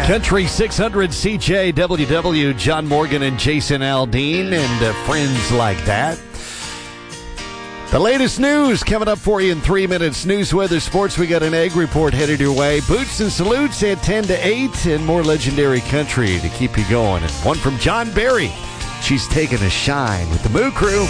Country 600 CJWW, John Morgan and Jason Aldean, and friends like that. The latest news coming up for you in 3 minutes. News, weather, sports. We got an egg report headed your way. Boots and salutes at 10 to 8, and more legendary country to keep you going. And one from John Berry. She's taking a shine with the Moo Crew.